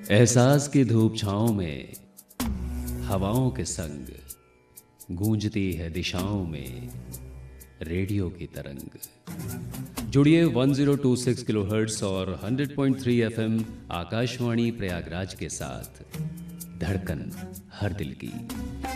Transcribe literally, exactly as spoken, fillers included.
एहसास की धूप छाँव में हवाओं के संग गूंजती है दिशाओं में रेडियो की तरंग। जुड़िए one zero two six kilohertz और hundred point three FM Akashvani Prayagraj के साथ। धड़कन हर दिल की।